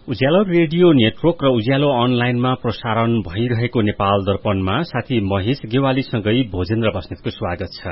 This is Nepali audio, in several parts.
उज्यालो रेडियो नेटवर्क र उज्यालो अनलाइनमा प्रसारण भइरहेको नेपाल दर्पणमा साथी महेश गेवालीसँगै भोजेन्द्र बस्नेतको स्वागत छ।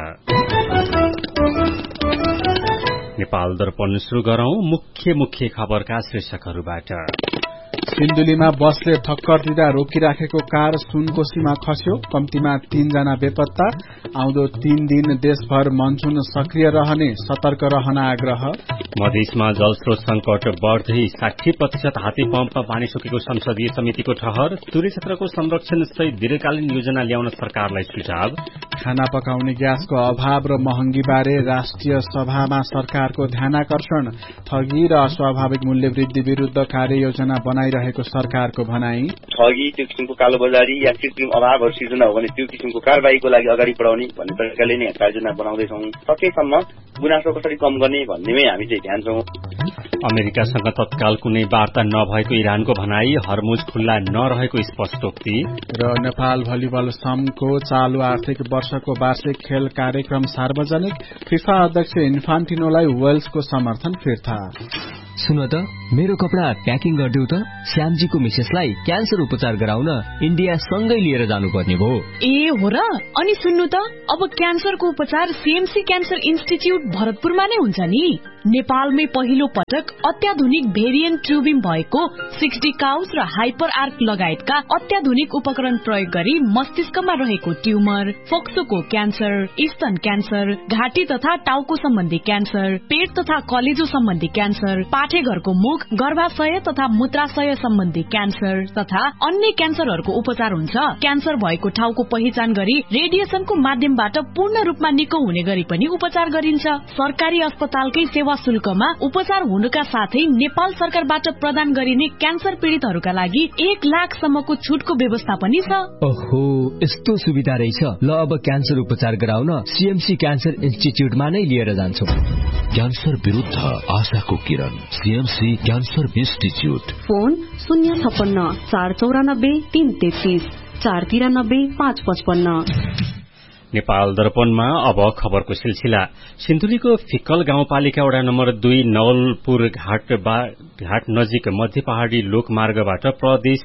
नेपाल दर्पण शुरू गरौं मुख्य खबरका शीर्षकहरूबाट। सिन्धुलीमा बसले ठक्कर दिँदा रोकिराखेको कार सुनकोशीमा खस्यो, कम्तीमा 3 जना बेपत्ता। आउँदो 3 दिन देशभर मनसून सक्रिय रहने, सतर्क रहन आग्रह। मधेसमा जलस्रोत संकट बढ्दै 60% हाते पम्पमा पानी सुकेको संसदीय समितिको ठहर। तुरे क्षेत्रको संरक्षण सहित दीर्घकालीन योजना ल्याउन सरकारलाई सुझाव। खाना पकाउने ग्यासको अभाव र महँगी बारे राष्ट्रिय सभामा सरकारको ध्यानाकर्षण। ठगी र अस्वाभाविक मूल्य वृद्धि विरूद्ध कार्ययोजना बनाइरहेको सरकारको भनाई। ठगी, त्यो किसिमको कालोबजारी या कृत्रिम अभावहरू सिर्जना हो भने त्यो किसिमको कारबाहीको लागि अगाडि बढाउने भन्ने तरिकाले नै कार्ययोजना बनाउँदैछौँ। सकेसम्म गुनासो कसरी कम गर्ने भन्नेमै हामी चाहिँ ध्यान छौँ। अमेरिकासँग तत्काल कुनै वार्ता नभएको इरानको भनाई, हर्मुज खुल्ला नरहेको स्पष्टोक्ति। र नेपाल भलिबल संघको चालू आर्थिक वर्षको वार्षिक खेल कार्यक्रम सार्वजनिक। फिफा अध्यक्ष इन्फान्टिनोलाई वेल्सको समर्थन फिर्ता। सुन त, मेरो कपडा प्याकिङ गरिदेऊ त। श्यामजीको मिसेसलाई क्यान्सर उपचार गराउन इन्डिया सँगै लिएर जानुपर्ने भयो। ए हो र? अनि सुन्नु त, अब क्यान्सरको उपचार सीएमसी क्यान्सर इन्स्टिच्युट भरतपुरमा नै हुन्छ नि। नेपालमै पहिलो पटक अत्याधुनिक भेरिएन्ट ट्युबिङ भएको 60 काउस र हाइपर आर्क लगायतका अत्याधुनिक उपकरण प्रयोग गरी मस्तिष्कमा रहेको ट्युमर, फोक्सोको क्यान्सर, स्तन क्यान्सर, घाँटी तथा टाउको सम्बन्धी क्यान्सर, पेट तथा कलेजो सम्बन्धी क्यान्सर, पाठेघरको मुख, गर्भाशय तथा मूत्राशय सम्बन्धी क्यान्सर तथा अन्य क्यान्सरहरूको उपचार हुन्छ। क्यान्सर भएको ठाउँको पहिचान गरी रेडिएसनको माध्यमबाट पूर्ण रूपमा निको हुने गरी पनि उपचार गरिन्छ। सरकारी अस्पतालकै सेवा शुल्कमा उपचार हुनुका साथै नेपाल सरकारबाट प्रदान गरिने क्यान्सर पीड़ितहरूका लागि 1 लाखसम्मको छुटको व्यवस्था पनि छ। ओहो, यस्तो सुविधा रहेछ। ल, अब क्यान्सर उपचार गराउन सीएमसी क्यान्सर इन्स्टिच्युटमा नै लिएर जान्छौं। क्यान्सर विरुद्ध आशाको किरण, CMC cancer institute. Phone 056 494 333 493 555। Nepal दर्पणमा अब खबरको सिलसिला। सिन्धुलीको फिक्कल गाउँपालिका वडा नम्बर 2 नवलपुर घाट नजिक मध्य पहाड़ी लोकमार्गबाट प्रदेश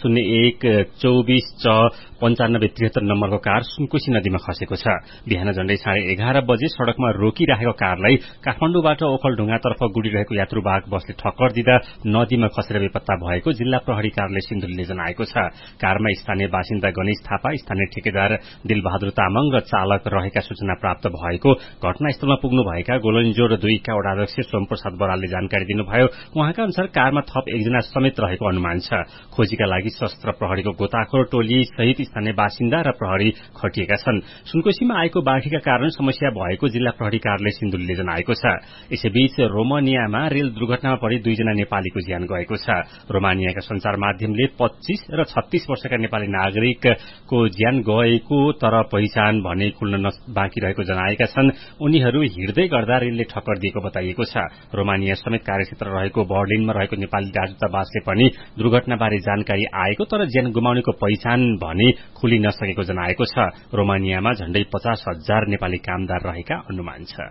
30124/9573 नम्बरको कार सुनकोशी नदीमा खसेको छ। बिहान झण्डै 11:30 बजे सड़कमा रोकिराखेको कारलाई काठमाडौँबाट ओखलढुङ्गातर्फ गुडिरहेको यात्रुवाहक बसले ठक्कर दिँदा नदीमा खसेर बेपत्ता भएको जिल्ला प्रहरी कार्यालय सिन्धुलीले जनाएको छ। कारमा स्थानीय बासिन्दा गणेश थापा, स्थानीय ठेकेदार दिलबहादुर तामाङ र चालक रहेका सूचना प्राप्त भएको घटनास्थलमा पुग्नुभएका गोलन्जोर 2 का वडा अध्यक्ष सोमप्रसाद बरालले जानकारी दिनुभयो। उहाँका अनुसार कारमा थप 1 जना समेत रहेको अनुमान छ। खोजीका लागि सशस्त्र प्रहरीको गोताखोर टोली सहित स्थानीय बासिन्दा र प्रहरी खटिएका छन्। सुनकोशीमा आएको बाढ़ीका कारण समस्या भएको जिल्ला प्रहरी कार्यालय सिन्धुलीले जनाएको छ। यसैबीच रोमानियामा रेल दुर्घटनामा परि 2 जना नेपालीको ज्यान गएको छ। रोमानियाका संचार माध्यमले 25 र 36 वर्षका नेपाली नागरिकको ज्यान गएको तर पहिचान भने खुल्न बाँकी रहेको जनाएका छन्। उनीहरू हिँड्दै गर्दा रेलले ठक्कर दिएको बताइएको छ। रोमानिया समेत कार्यक्षेत्र रहेको बर्लिनमा रहेको नेपाली राजदूतावासले पनि दुर्घटनाबारे जानकारी आएको तर ज्यान गुमाउनेको पहिचान भने खुली नसकेको जनाएको छ। रोमानियामा झण्डै 50,000 नेपाली कामदार रहेका अनुमान छ।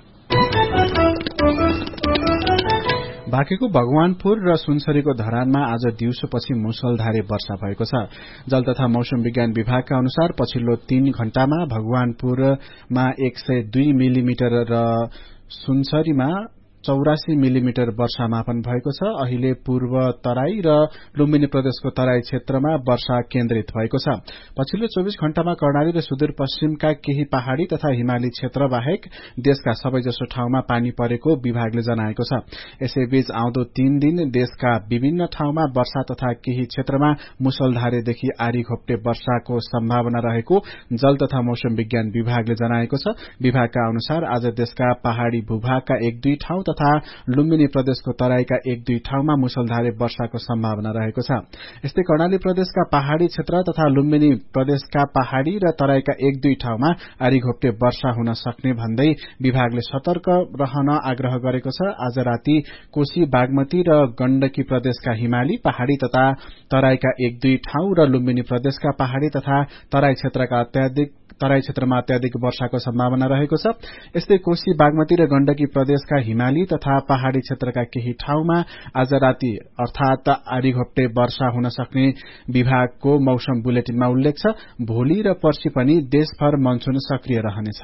बाँकेको भगवानपुर र सुनसरीको धरानमा आज दिउँसोपछि मुसलधारे वर्षा भएको छ। जल तथा मौसम विज्ञान विभागका अनुसार पछिल्लो 3 घण्टामा भगवानपुरमा 102 मिलिमिटर र सुनसरीमा 84 मिलिमिटर वर्षा मापन भएको छ। अहिले पूर्व तराई र लुम्बिनी प्रदेशको तराई क्षेत्रमा वर्षा केन्द्रित भएको छ। पछिल्लो 24 घण्टामा कर्णाली र सुदूरपश्चिमका केही पहाड़ी तथा हिमाली क्षेत्र बाहेक देशका सबैजसो ठाउँमा पानी परेको विभागले जनाएको छ। यसैबीच आउँदो 3 दिन देशका विभिन्न ठाउँमा वर्षा तथा केही क्षेत्रमा मुसलधारेदेखि आरी घोप्टे वर्षाको सम्भावना रहेको जल तथा मौसम विज्ञान विभागले जनाएको छ। विभागका अनुसार आज देशका पहाड़ी भूभागका 1-2 ठाउँ तथा लुम्बिनी प्रदेशको तराईका 1-2 ठाउँमा मुसलधारे वर्षाको सम्भावना रहेको छ। यस्तै कर्णाली प्रदेशका पहाड़ी क्षेत्र तथा लुम्बिनी प्रदेशका पहाड़ी र तराईका 1-2 ठाउँमा आरी घोप्टे वर्षा हुन सक्ने भन्दै विभागले सतर्क रहन आग्रह गरेको छ। आज राति कोशी, बागमती र गण्डकी प्रदेशका हिमाली, पहाड़ी तथा तराईका 1-2 ठाउँ र लुम्बिनी प्रदेशका पहाड़ी तथा तराई क्षेत्रका तराई क्षेत्रमा अत्याधिक वर्षाको सम्भावना रहेको छ। यस्तै कोशी, बागमती र गण्डकी प्रदेशका हिमाली तथा पहाड़ी क्षेत्रका केही ठाउँमा आज राति अर्थात आरीघोप्टे वर्षा हुन सक्ने विभागको मौसम बुलेटिनमा उल्लेख छ। भोलि र पर्सि पनि देशभर मनसून सक्रिय रहनेछ।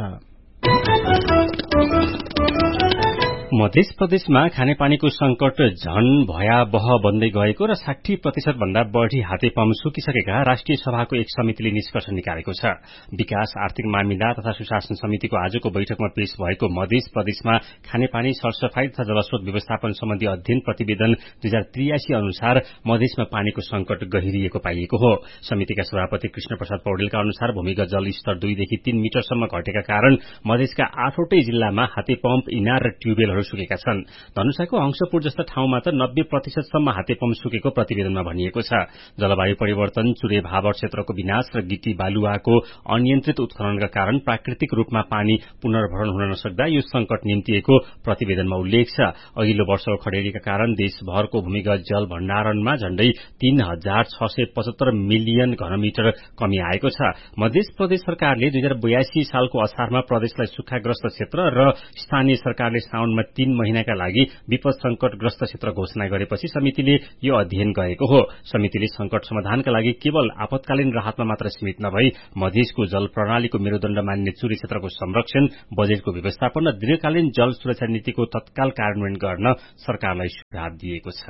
मध्य प्रदेशमा खानेपानीको संकट झन भयावह बन्दै गएको र 60% भन्दा बढ़ी हातेपम्प सुकिसकेका राष्ट्रिय सभाको एक समितिले निष्कर्ष निकालेको छ। विकास, आर्थिक मामिला तथा सुशासन समितिको आजको बैठकमा पेश भएको मध्य प्रदेशमा खानेपानी, सरसफाई तथा जलस्रोत व्यवस्थापन सम्बन्धी अध्ययन प्रतिवेदन 2083 अनुसार मधेसमा पानीको संकट गहिरिएको पाइएको हो। समितिका सभापति कृष्ण प्रसाद पौडेलका अनुसार भूमिगत जल स्तर 2 देखि 3 मिटरसम्म घटेका कारण मधेसका 8वटै जिल्लामा हातेपम्प, इनार र ट्युबवेलहरू सुकेका छन्। धनुषाको अंशपुर जस्ता ठाउँमा त 90% सम्म हातेपम्प सुकेको प्रतिवेदनमा भनिएको छ। जलवायु परिवर्तन, चुरे भावर क्षेत्रको विनाश र गिटी बालुवाको अनियन्त्रित उत्खननका कारण प्राकृतिक रूपमा पानी पुनर्भरण हुन नसक्दा यो संकट निम्तिएको प्रतिवेदनमा उल्लेख छ। अघिल्लो वर्षको खडेरीका कारण देशभरको भूमिगत जल भण्डारणमा झण्डै 3675 मिलियन घनमिटर कमी आएको छ। मध्य प्रदेश सरकारले 2082 सालको असारमा प्रदेशलाई सुक्खाग्रस्त क्षेत्र र स्थानीय सरकारले साउनमा 3 महिनाका लागि विपद संकटग्रस्त क्षेत्र घोषणा गरेपछि समितिले यो अध्ययन गरेको हो। समितिले संकट समाधानका लागि केवल आपतकालीन राहतमा मात्र सीमित नभई मधेसको जल प्रणालीको मेरुदण्ड मानिने चुरे क्षेत्रको संरक्षण, बजेटको व्यवस्थापन र दीर्घकालीन जल सुरक्षा नीतिको तत्काल कार्यान्वयन गर्न सरकारलाई सुझाव दिएको छ।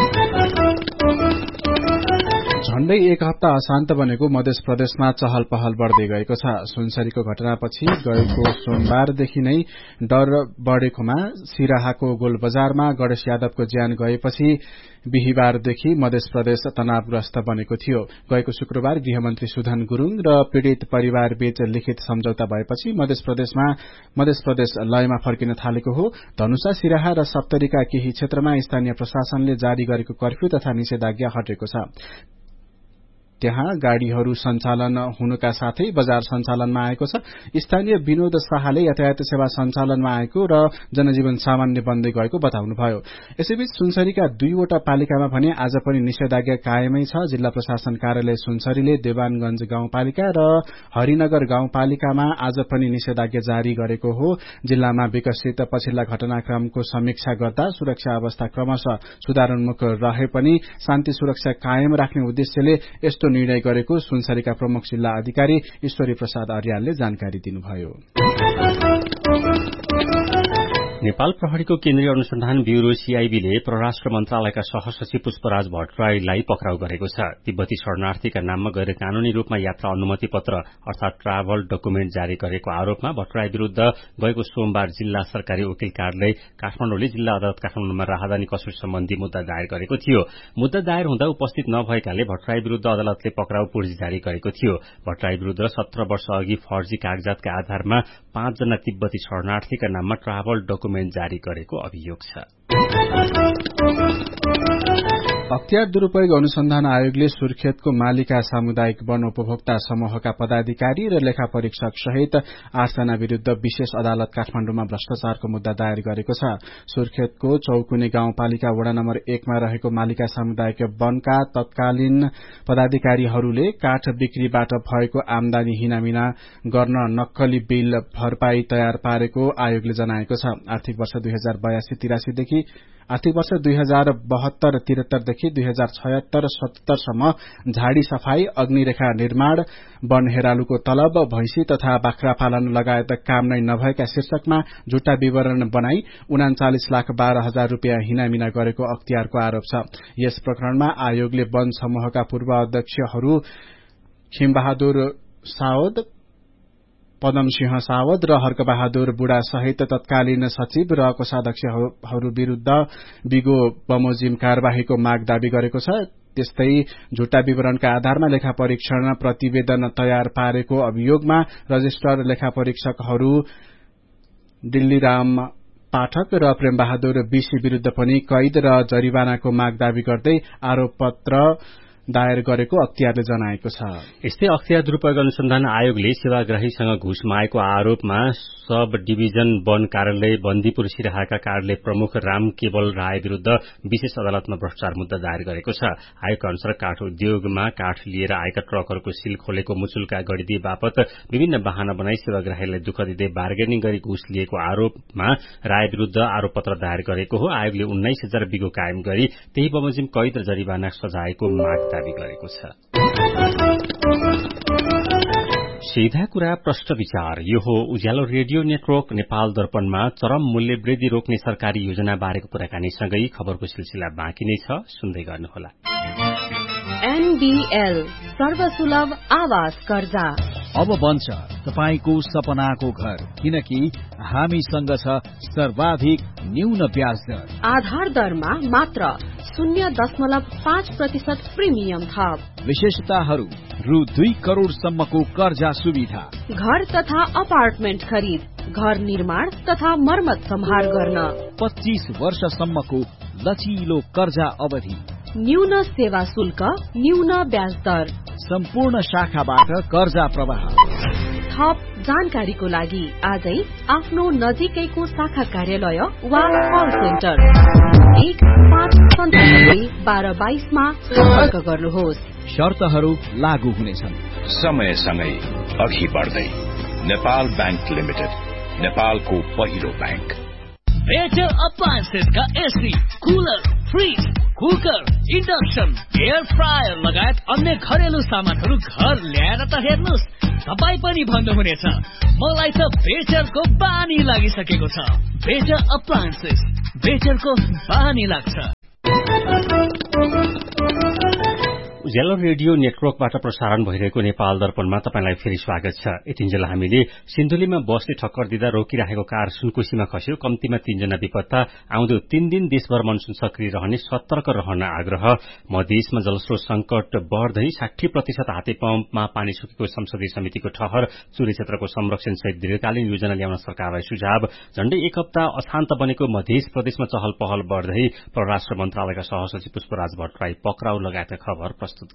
झण्डै एक हप्ता अशान्त बनेको मध्य प्रदेशमा चहल पहल बढ़दै गएको छ। सुनसरीको घटनापछि गएको सोमबारदेखि नै डर बढ़ेकोमा सिराहाको गोलबजारमा गणेश यादवको ज्यान गएपछि बिहिबारदेखि मध्य प्रदेश तनावग्रस्त बनेको थियो। गएको शुक्रबार गृहमन्त्री सुधन गुरूङ र पीड़ित परिवारबीच लिखित सम्झौता भएपछि मध्य प्रदेश लयमा फर्किन थालेको हो। धनुषा, सिराहा र सप्तरीका केही क्षेत्रमा स्थानीय प्रशासनले जारी गरेको कर्फ्यू तथा निषेधाज्ञा हटेको छ। त्यहाँ गाड़ीहरू सञ्चालन हुनुका साथै बजार सञ्चालनमा आएको छ। स्थानीय विनोद शाहले यातायात सेवा सञ्चालनमा आएको र जनजीवन सामान्य बन्दै गएको बताउनुभयो। यसैबीच सुनसरीका 2वटा पालिकामा भने आज पनि निषेधाज्ञा कायमै छ। जिल्ला प्रशासन कार्यालय सुनसरीले देवानगंज गाउँपालिका र हरिनगर गाउँपालिकामा आज पनि निषेधाज्ञा जारी गरेको हो। जिल्लामा विकसित पछिल्ला घटनाक्रमको समीक्षा गर्दा सुरक्षा अवस्था क्रमशः सुधारोन्मुख रहे पनि शान्ति सुरक्षा कायम राख्ने उद्देश्यले यस्तो निर्णय गरेको सुनसरीका प्रमुख जिल्ला अधिकारी ईश्वरी प्रसाद अर्यालले जानकारी दिनुभयो। नेपाल प्रहरीको केन्द्रीय अनुसन्धान ब्यूरो सीआईबीले परराष्ट्र मन्त्रालयका सहसचिव पुष्पराज भट्टराईलाई पक्राउ गरेको छ। तिब्बती शरणार्थीका नाममा गैर कानूनी रूपमा यात्रा अनुमति पत्र अर्थात ट्राभल डकुमेन्ट जारी गरेको आरोपमा भट्टराई विरूद्ध गएको सोमबार जिल्ला सरकारी वकिल कार्यालय काठमाडौँले जिल्ला अदालत काठमाडौँमा राहदानी कसुर सम्बन्धी मुद्दा दायर गरेको थियो। मुद्दा दायर हुँदा उपस्थित नभएकाले भट्टराई विरूद्ध अदालतले पक्राउ पूर्जी जारी गरेको थियो। भट्टराई विरूद्ध 17 वर्ष अघि फर्जी कागजातका आधारमा 5 जना तिब्बती शरणार्थीका नाममा ट्राभल डकुमेन्ट जारी गरेको अभियोग छ। अख्तियार दुरूपयोग अनुसन्धान आयोगले सुर्खेतको मालिका सामुदायिक वन उपभोक्ता समूहका पदाधिकारी र लेखा परीक्षक सहित 8 जना विरूद्ध विशेष अदालत काठमाडौँमा भ्रष्टाचारको मुद्दा दायर गरेको छ। सुर्खेतको चौकुने गाउँपालिका वडा नम्बर 1 मा रहेको मालिका सामुदायिक वनका तत्कालीन पदाधिकारीहरूले काठ बिक्रीबाट भएको आमदानी हिनामिना गर्न नक्कली बिल भरपाई तयार पारेको आयोगले जनाएको छ। आर्थिक वर्ष 2082-83 देखि आर्थिक वर्ष 2072-73 देखि 2076-77 सम्म झाडी सफाई, अग्निरेखा निर्माण, वन हेरालुको तलब, भैंसी तथा बाख्रा पालन लगायत काम नै नभएका शीर्षकमा झुट्टा विवरण बनाई 39,12,000 रूपियाँ हिनामिना गरेको अख्तियारको आरोप छ। यस प्रकरणमा आयोगले वन समूहका पूर्व अध्यक्षहरू खिमबहादुर सावद, पदमसिंह सावद र हर्कबहादुर बुढा सहित तत्कालीन सचिव र कोषाध्यक्षहरू विरूद्ध बिगो बमोजिम कार्यवाहीको माग दावी गरेको छ। त्यस्तै झुट्टा विवरणका आधारमा लेखा परीक्षण प्रतिवेदन तयार पारेको अभियोगमा रजिस्ट्रार लेखा परीक्षकहरू दिल्लीराम पाठक र प्रेमबहादुर बीसी विरूद्ध पनि कैद र जरिवानाको माग दावी गर्दै आरोप पत्र दायर गरेको अख्तियारले जनाएको छ। यस्तै अख्तियार दुरूपयोग अनुसन्धान आयोगले सेवाग्राहीसँग घुस मागेको आरोपमा सब डिभिजन वन कार्यालय बन्दीपुर सिराहाका कार्यालय प्रमुख राम केवल राय विरूद्ध विशेष अदालतमा भ्रष्टाचार मुद्दा दायर गरेको छ। आयोगका अनुसार काठ उद्योगमा काठ लिएर आएका ट्रकहरूको सील खोलेको मुचुल्का गढिदिए बापत विभिन्न बहाना बनाई सेवाग्राहीलाई दुःख दिँदै बार्गेनिङ गरी घुस लिएको आरोपमा राय विरूद्ध आरोप पत्र दायर गरेको हो। आयोगले 19,000 बिघो कायम गरी त्यही बमोजिम कैद र जरिवाना सजायको माग दावी गरेको छ। सीधा कुरा प्रश्न विचार यो हो उज्यालो रेडियो नेटवर्क नेपाल दर्पणमा चरम मूल्य वृद्धि रोक्ने सरकारी योजना बारेको कुराकानीसँगै खबरको सिलसिला बाँकी नै छ, सुन्दै गर्नुहोला। एनबीएल सर्वसुलभ आवास कर्जा अब बन्छ तपाईको सपनाको घर, किनकि हामीसँग छ सर्वाधिक न्यून ब्याज दर। आधार दरमा मात्र 0.5% प्रिमियम थप। विशेषताहरू रु 2 करोड़ सम्मको कर्जा सुविधा। घर तथा अपार्टमेन्ट खरिद, घर निर्माण तथा मर्मत सम्हार गर्न 25 वर्षसम्मको लचिलो कर्जा अवधि। न्यून सेवा शुल्क, न्यून ब्याज दर। सम्पूर्ण शाखाबाट कर्जा प्रवाह। थप जानकारीको लागि आजै आफ्नो नजिकैको शाखा कार्यालय वा कल सेन्टर 1597-1222 मा सम्पर्क गर्नुहोस्। शर्तहरू लागू हुनेछन्। समयसँगै अघि बढ्दै नेपाल बैंक लिमिटेड, नेपालको पहिलो बैंक। बेटर अप्लायन्सेस का AC, cooler, fridge, cooker, induction, air fryer लगायत अन्य घरेलु सामानहरू घर ल्याएर त हेर्नुहोस्, तपाईँ पनि भन्नुहुनेछ मलाई त बेटरको बानी लागिसकेको छ। बेटर अप्लायन्सेस, बेटरको बानी लाग्छ। उज्यालो रेडियो नेटवर्कबाट प्रसारण भइरहेको नेपाल दर्पणमा तपाईंलाई फेरि स्वागत छ। यतिन्जेल हामीले सिन्धुलीमा बसले ठक्कर दिँदा रोकिराखेको कार सुनकोशीमा खस्यो। कम्तीमा 3 जना बेपत्ता। आउँदो 3 दिन देशभर मनसुन सक्रिय रहने, सतर्क रहन आग्रह। मधेसमा जलस्रोत संकट बढ्दै 60% हाते पम्पमा पानी सुकेको संसदीय समितिको ठहर। चुरे क्षेत्रको संरक्षण सहित दीर्घकालीन योजना ल्याउन सरकारलाई सुझाव। झण्डै एक हप्ता अशान्त बनेको मधेस प्रदेशमा चहल पहल बढ्दै परराष्ट्र मन्त्रालयका सहसचिव पुष्पराज भट्टराई पक्राउ लगायतका खबर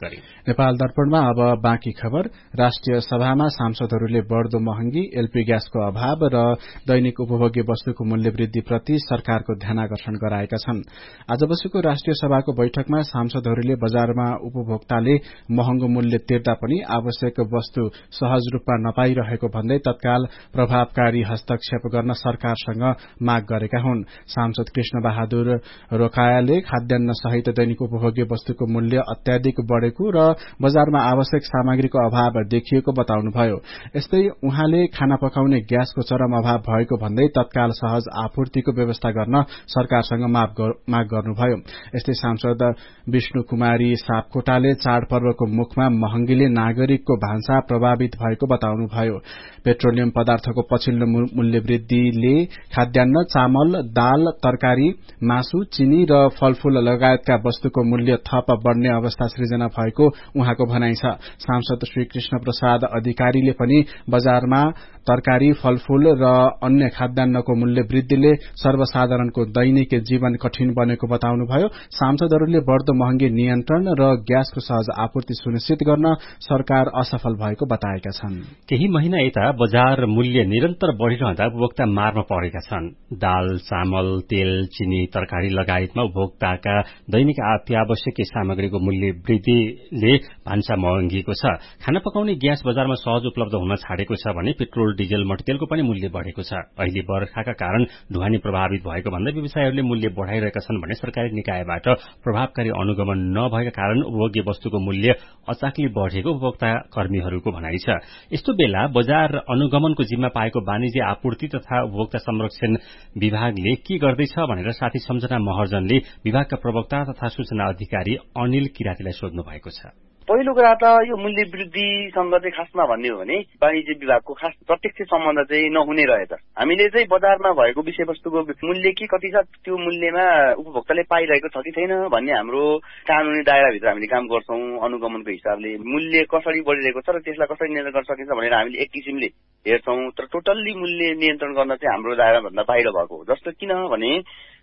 नेपाल दर्पणमा अब बाँकी खबर। राष्ट्रिय सभामा सांसदहरूले बढ़दो महँगी, एलपी ग्यासको अभाव र दैनिक उपभोग्य वस्तुको मूल्य वृद्धि प्रति सरकारको ध्यानाकर्षण गराएका छन्। आज बसेको राष्ट्रिय सभाको बैठकमा सांसदहरूले बजारमा उपभोक्ताले महँगो मूल्य तिर्दा पनि आवश्यक वस्तु सहज रूपमा नपाइरहेको भन्दै तत्काल प्रभावकारी हस्तक्षेप गर्न सरकारसँग माग गरेका हुन्। सांसद कृष्ण बहादुर रोकायाले खाद्यान्न सहित दैनिक उपभोग्य वस्तुको मूल्य अत्याधिक बढ़ेको र बजारमा आवश्यक सामग्रीको अभाव देखिएको बताउनुभयो। यस्तै उहाँले खाना पकाउने ग्यासको चरम अभाव भएको भन्दै तत्काल सहज आपूर्तिको व्यवस्था गर्न सरकारसँग माग गर्नुभयो। यस्तै सांसद विष्णु कुमारी सापकोटाले चाडपर्वको मुखमा महँगीले नागरिकको भान्सा प्रभावित भएको बताउनुभयो। पेट्रोलियम पदार्थको पछिल्लो मूल्य वृद्धिले खाद्यान्न, चामल, दाल, तरकारी, मासु, चिनी र फलफूल लगायतका वस्तुको मूल्य थप बढ़ने अवस्था सृजना भएको उहाँको भनाइ छ। सांसद श्री कृष्ण प्रसाद अधिकारीले पनि बजारमा तरकारी, फलफूल र अन्य खाद्यान्नको मूल्य वृद्धिले सर्वसाधारणको दैनिक जीवन कठिन बनेको बताउनुभयो। सांसदहरूले बढ़दो महँगी नियन्त्रण र ग्यासको सहज आपूर्ति सुनिश्चित गर्न सरकार असफल भएको बताएका छन्। केही महिना यता बजार मूल्य निरन्तर बढ़िरहँदा उपभोक्ता मारमा परेका छन्। दाल, चामल, तेल, चिनी, तरकारी लगायतमा उपभोक्ताका दैनिक अत्यावश्यक सामग्रीको मूल्य वृद्धिले भान्सा महँगिएको छ। खाना पकाउने ग्यास बजारमा सहज उपलब्ध हुन छाडेको छ भने पेट्रोल, डिजल, मट्टीतेलको पनि मूल्य बढ़ेको छ। अहिले बर्खाका कारण ढुवानी प्रभावित भएको भन्दै व्यवसायीहरूले मूल्य बढ़ाइरहेका छन् भने सरकारी निकायबाट प्रभावकारी अनुगमन नभएका कारण उपभोग्य वस्तुको मूल्य अचाकली बढ़ेको उपभोक्ता कर्मीहरूको भनाइ छ। यस्तो बेला बजार अनुगमनको जिम्मा पाएको वाणिज्य आपूर्ति तथा उपभोक्ता संरक्षण विभागले के गर्दैछ भनेर साथी सम्झना महर्जनले विभागका प्रवक्ता तथा सूचना अधिकारी अनिल किरातीलाई सोध्नु भएको छ। पहिलो कुरा त यो मूल्य वृद्धिसँग चाहिँ खासमा भन्ने हो भने वाणिज्य विभागको खास प्रत्यक्ष सम्बन्ध चाहिँ नहुने रहेछ। हामीले चाहिँ बजारमा भएको विषयवस्तुको मूल्य के कति छ, त्यो मूल्यमा उपभोक्ताले पाइरहेको छ कि छैन भन्ने हाम्रो कानूनी दायराभित्र हामीले काम गर्छौं। अनुगमनको हिसाबले मूल्य कसरी बढ़िरहेको छ र त्यसलाई कसरी नियन्त्रण गर्न सकिन्छ भनेर हामीले एक किसिमले हेर्छौं। तर टोटल्ली मूल्य नियन्त्रण गर्न चाहिँ हाम्रो दायराभन्दा बाहिर भएको हो। जस्तो किनभने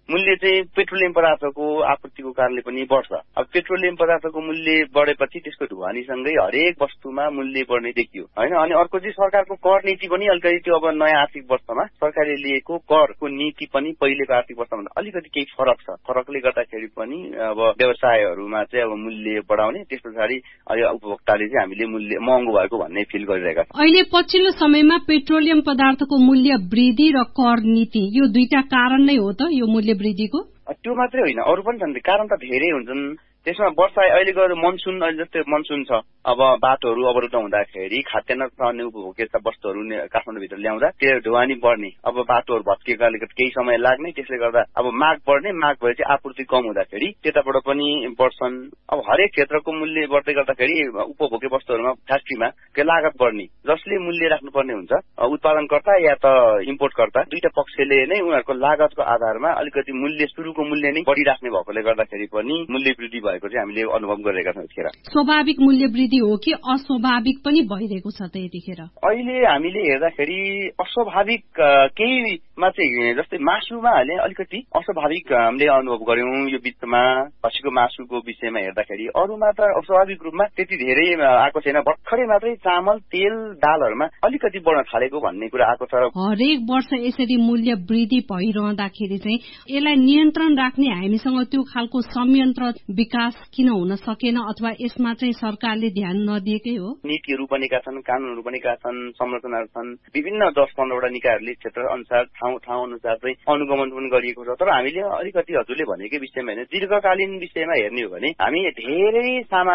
मूल्य चाहिँ पेट्रोलियम पदार्थको आपूर्तिको कारणले पनि बढ्छ। अब पेट्रोलियम पदार्थको मूल्य बढेपछि त्यसको ढुवानीसँगै हरेक वस्तुमा मूल्य बढ्ने देखियो होइन। अनि अर्को चाहिँ सरकारको कर नीति पनि अलिकति त्यो अब नयाँ आर्थिक वर्षमा सरकारले लिएको करको नीति पनि पहिलेको आर्थिक वर्षभन्दा अलिकति केही फरक छ। फरकले गर्दाखेरि पनि अब व्यवसायहरूमा चाहिँ अब मूल्य बढाउने, त्यस पछाडि उपभोक्ताले चाहिँ हामीले मूल्य महँगो भएको भन्ने फिल गरिरहेका छौँ। अहिले पछिल्लो समयमा पेट्रोलियम पदार्थको मूल्य वृद्धि र कर नीति यो दुईटा कारण नै हो त यो मूल्य वृद्धिको? त्यो मात्रै होइन, अरू पनि छन्। कारण त धेरै हुन्छन्। त्यसमा वर्षा अहिलेको मनसुन अहिले जस्तै मनसुन छ, अब बाटोहरू अवरुद्ध हुँदाखेरि खाद्यान्न रहने उपभोग्य वस्तुहरू काठमाडौँभित्र ल्याउँदा त्यो ढुवानी बढ्ने, अब बाटोहरू भत्किएकाले केही समय लाग्ने, त्यसले गर्दा अब माग बढ्ने, माग भएपछि आपूर्ति कम हुँदाखेरि त्यताबाट पनि बढ्छन्। अब हरेक क्षेत्रको मूल्य बढ्दै गर्दाखेरि उपभोग्य वस्तुहरूमा फ्याक्ट्रीमा लागत बढ्ने, जसले मूल्य राख्नुपर्ने हुन्छ उत्पादनकर्ता या त इम्पोर्टकर्ता, दुईटा पक्षले नै उनीहरूको लागतको आधारमा अलिकति मूल्य सुरुको मूल्य नै बढिराख्ने भएकोले गर्दाखेरि पनि मूल्य वृद्धि भएको चाहिँ हामीले अनुभव गरिरहेका छौँ यतिखेर। स्वाभाविक मूल्य वृद्धि हो कि अस्वाभाविक पनि भइरहेको छ त यतिखेर? अहिले हामीले हेर्दाखेरि अस्वाभाविक केहीमा चाहिँ जस्तै मासुमा अलिकति अस्वाभाविक हामीले अनुभव गर्यौं यो बिचमा। खसीको मासुको विषयमा हेर्दाखेरि अरूमा त अस्वाभाविक रूपमा त्यति धेरै आएको छैन। भर्खरै मात्रै चामल, तेल, दालहरूमा अलिकति बढ्न थालेको भन्ने कुरा आएको छ। हरेक वर्ष यसरी मूल्य वृद्धि भइरहँदाखेरि चाहिँ यसलाई नियन्त्रण राख्ने हामीसँग त्यो खालको संयन्त्र विकास किन हुन सकेन, अथवा यसमा चाहिँ सरकारले ध्यान नदिएकै हो? नीतिहरू बनेका छन्, कानूनहरू बनेका छन्, संरचनाहरू छन्, विभिन्न 10-15वटा निकायहरूले क्षेत्र अनुसार ठाउँ अनुसार चाहिँ अनुगमन पनि गरिएको छ। तर हामीले अलिकति हजुरले भनेकै विषयमा होइन, दीर्घकालीन विषयमा हेर्ने हो भने हामी धेरै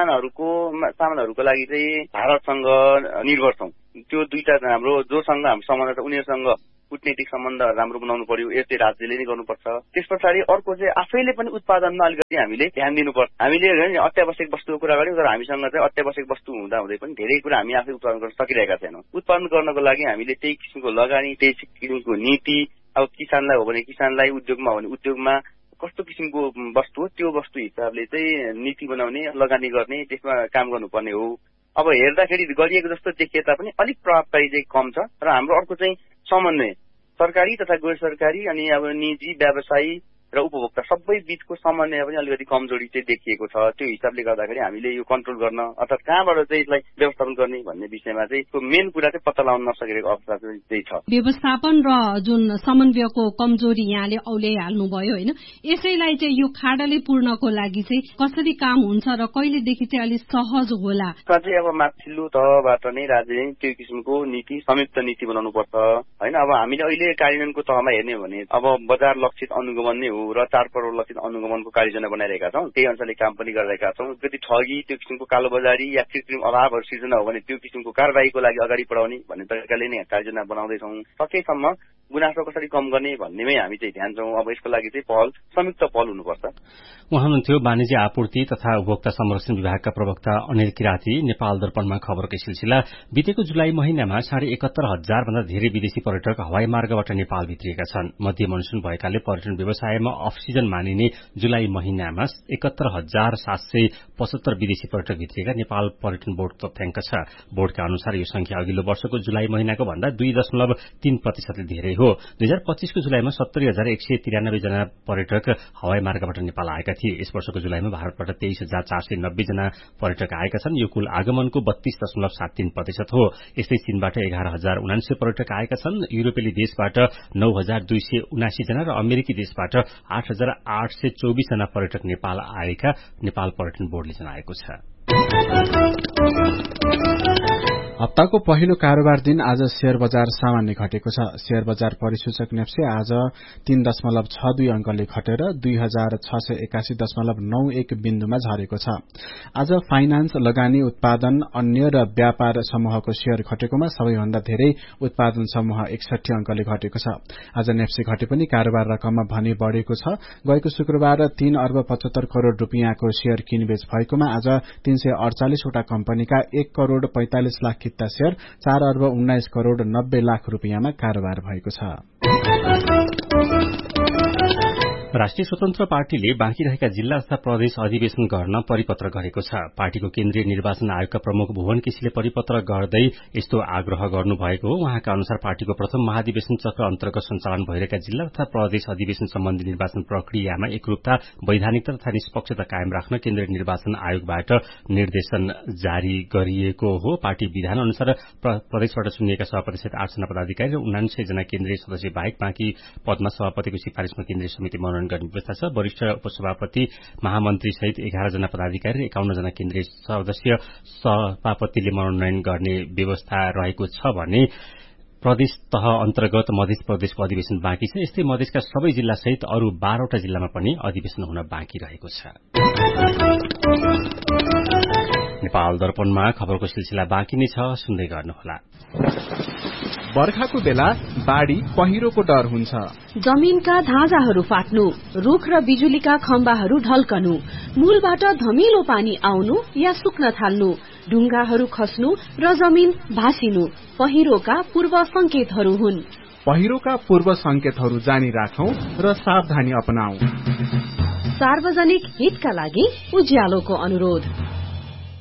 सामानहरूको लागि चाहिँ भारतसँग निर्भर छौँ। त्यो दुईटा हाम्रो जोसँग हाम्रो सम्बन्ध छ उनीहरूसँग कूटनीतिक सम्बन्ध राम्रो बनाउनु पर्यो, यो चाहिँ राज्यले नै गर्नुपर्छ। त्यस पछाडि अर्को चाहिँ आफैले पनि उत्पादनमा अलिकति हामीले ध्यान दिनुपर्छ। हामीले अत्यावश्यक वस्तुको कुरा गर्यौं, तर हामीसँग चाहिँ अत्यावश्यक वस्तु हुँदाहुँदै पनि धेरै कुरा हामी आफै उत्पादन गर्न सकिरहेका छैनौँ। उत्पादन गर्नको लागि हामीले त्यही किसिमको लगानी, त्यही किसिमको नीति, अब किसानलाई हो भने किसानलाई, उद्योगमा हो भने उद्योगमा कस्तो किसिमको वस्तु हो त्यो वस्तु हिसाबले चाहिँ नीति बनाउने, लगानी गर्ने, त्यसमा काम गर्नुपर्ने हो। अब हेर्दाखेरि गरिएको जस्तो देखिए तापनि अलिक प्रभावकारी चाहिँ कम छ। र हाम्रो अर्को चाहिँ समन्वय सरकारी तथा गैर सरकारी अनि अब निजी व्यवसायी र उपभोक्ता सबै बीचको समन्वय पनि अलिकति कमजोरी चाहिँ देखिएको छ। त्यो हिसाबले गर्दाखेरि हामीले यो कन्ट्रोल गर्न अर्थात कहाँबाट चाहिँ यसलाई व्यवस्थापन गर्ने भन्ने विषयमा चाहिँ मेन कुरा चाहिँ पत्ता लगाउन नसकेको अवस्था चाहिँ छ। व्यवस्थापन र जुन समन्वयको कमजोरी यहाँले औल्याइहाल्नु भयो होइन, यसैलाई चाहिँ यो खाडली पूर्णको लागि चाहिँ कसरी काम हुन्छ र कहिलेदेखि चाहिँ अलिक सहज होला? चाहिँ अब माथिल्लो तहबाट नै राज्यले त्यो किसिमको नीति, संयुक्त नीति बनाउनु पर्छ होइन। अब हामीले अहिले कार्यान्वयनको तहमा हेर्ने हो भने अब बजार लक्षित अनुगमन नै हो र चाडपर्व लक्षित अनुगमनको कार्ययोजना बनाइरहेका छौँ। त्यही अनुसारले काम पनि गरिरहेका छौँ। कति ठगी, त्यो किसिमको कालोबजारी या कृत्रिम अभावहरू सिर्जना हो भने त्यो किसिमको कारबाहीको लागि अगाडि बढाउने भन्ने तरिकाले नै कार्ययोजना बनाउँदैछौँ। सकेसम्म गुनासो कसरी कम गर्ने भन्नेमै हामी चाहिँ ध्यान छौँ। अब यसको लागि चाहिँ संयुक्त पहल हुनुपर्छ। उहाँ हुनुहुन्थ्यो वाणिज्य आपूर्ति तथा उपभोक्ता संरक्षण विभागका प्रवक्ता अनिल किराती। नेपाल दर्पणमा खबरकै सिलसिला। बितेको जुलाई महिनामा 71,500 भन्दा धेरै विदेशी पर्यटक हवाई मार्गबाट नेपाल भित्रिएका छन्। मध्य मनसुन भएकाले पर्यटन व्यवसायमा अफ सिजन मानिने जुलाई महिनामा 71,775 विदेशी पर्यटक भित्रिएका नेपाल पर्यटन बोर्ड तथ्याङ्क छ। बोर्डका अनुसार यो संख्या अघिल्लो वर्षको जुलाई महिनाको भन्दा 2.3% धेरै हो। 2025 को जुलाईमा 70,193 जना पर्यटक हवाई मार्गबाट नेपाल आएका थिए। यस वर्षको जुलाईमा भारतबाट 23,490 जना पर्यटक आएका छन्। यो कुल आगमनको 32.73% हो। यस्तै चीनबाट 11,079 पर्यटक आएका छन्। युरोपेली देशबाट 9,279 जना र अमेरिकी देशबाट 8,824 जना पर्यटक नेपाल आएका नेपाल पर्यटन बोर्डले जनाएको छ। हप्ताको पहिलो कारोबार दिन आज शेयर बजार सामान्य घटेको छ। शेयर बजार परिसूचक नेप्से आज 3.62 अंकले घटेर 2681.91 बिन्दुमा झरेको छ। आज फाइनान्स, लगानी, उत्पादन, अन्य र व्यापार समूहको शेयर घटेकोमा सबैभन्दा धेरै उत्पादन समूह 61 अंकले घटेको छ। आज नेप्से घटे पनि कारोबार रकममा भने बढ़ेको छ। गएको शुक्रबार 3 अर्ब 75 करोड़ रुपियाँको शेयर किनबेच भएकोमा आज 348 वटा कम्पनीका 1 करोड़ 45 लाख किता शेयर 4 अर्ब 19 करोड़ 90 लाख रुपियाँमा कारोबार भएको छ। राष्ट्रिय स्वतन्त्र पार्टीले बाँकी रहेका जिल्ला तथा प्रदेश अधिवेशन गर्न परिपत्र गरेको छ। पार्टीको केन्द्रीय निर्वाचन आयोगका प्रमुख भुवन केसीले परिपत्र गर्दै यस्तो आग्रह गर्नुभएको हो। उहाँका अनुसार पार्टीको प्रथम महाधिवेशन चक्र अन्तर्गत सञ्चालन भइरहेका जिल्ला तथा प्रदेश अधिवेशन सम्बन्धी निर्वाचन प्रक्रियामा एकरूपता, वैधानिकता तथा निष्पक्षता कायम राख्न केन्द्रीय निर्वाचन आयोगबाट निर्देशन जारी गरिएको हो। पार्टी विधान अनुसार प्रदेशबाट चुनिएका सभापति सहित 8 जना पदाधिकारी र 49 जना केन्द्रीय सदस्य बाहेक बाँकी पदमा सभापतिको सिफारिशमा केन्द्रीय समिति मनोनयन गर्ने व्यवस्था छ। वरिष्ठ उपसभापति, महामन्त्री सहित 11 जना पदाधिकारी र 51 जना केन्द्रीय सदस्य सभापतिले मनोनयन गर्ने व्यवस्था रहेको छ भने प्रदेश तह अन्तर्गत मध्य प्रदेशको अधिवेशन बाँकी छ। यस्तै मधेसका सबै जिल्ला सहित अरू 12वटा जिल्लामा पनि अधिवेशन हुन बाँकी रहेको छ। नेपाल दर्पणमा खबरको सिलसिला बाँकी नै छ, सुन्दै गर्नुहोला। बर्खाको बेला बाढ़ी पहिरोको डर हुन्छ। जमीनका धाजाहरू फाट्नु, रुख र बिजुलीका खम्बाहरू ढल्कनु, मूलबाट धमिलो पानी आउनु या सुक्न थाल्नु, ढुङ्गाहरू खस्नु र जमिन भासिनु पहिरोका पूर्व संकेतहरू हुन्। पहिरोका पूर्व संकेतहरू जानी राखौं र सावधानी अपनाऊ। सार्वजनिक हितका लागि उज्यालोको अनुरोध।